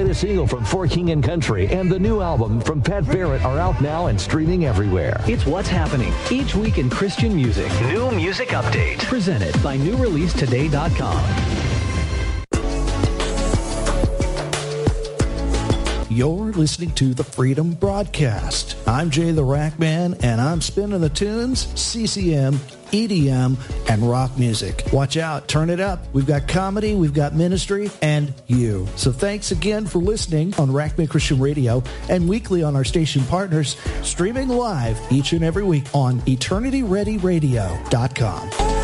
latest single from For King and Country and the new album from Pat Barrett are out now and streaming everywhere. It's what's happening each week in Christian music. New Music Update. Presented by NewReleaseToday.com. You're listening to the Freedom Broadcast. I'm Jay the Rackman, and I'm spinning the tunes, CCM, EDM, and rock music. Watch out, turn it up. We've got comedy, we've got ministry, and you. So thanks again for listening on Rackman Christian Radio and weekly on our station partners, streaming live each and every week on EternityReadyRadio.com.